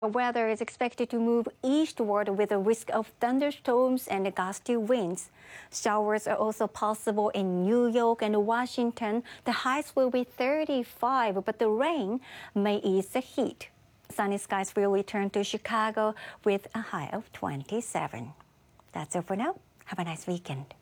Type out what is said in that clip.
Weather is expected to move eastward with a risk of thunderstorms and gusty winds. Showers are also possible in New York and Washington. The highs will be 35, but the rain may ease the heat. Sunny skies will return to Chicago with a high of 27. That's it for now. Have a nice weekend.